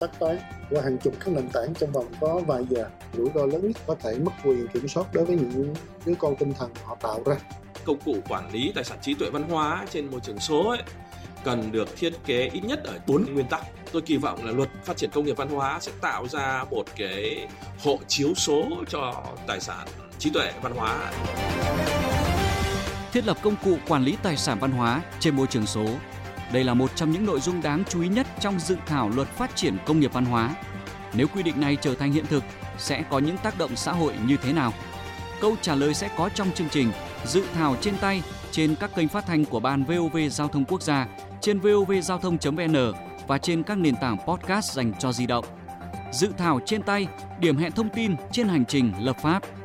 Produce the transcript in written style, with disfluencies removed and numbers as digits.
tắt toán qua hàng chục các nền tảng trong vòng có vài giờ. Rủi ro lớn nhất có thể mất quyền kiểm soát đối với những đứa con tinh thần họ tạo ra. Công cụ quản lý tài sản trí tuệ văn hóa trên môi trường số ấy cần được thiết kế ít nhất ở 4 nguyên tắc. Tôi kỳ vọng là luật phát triển công nghiệp văn hóa sẽ tạo ra một cái hộ chiếu số cho tài sản trí tuệ văn hóa. Thiết lập công cụ quản lý tài sản văn hóa trên môi trường số. Đây là một trong những nội dung đáng chú ý nhất trong dự thảo luật phát triển công nghiệp văn hóa. Nếu quy định này trở thành hiện thực, sẽ có những tác động xã hội như thế nào? Câu trả lời sẽ có trong chương trình Dự thảo trên tay trên các kênh phát thanh của Ban VOV Giao thông Quốc gia, trên vovgiao thông.vn và trên các nền tảng podcast dành cho di động. Dự thảo trên tay, điểm hẹn thông tin trên hành trình lập pháp.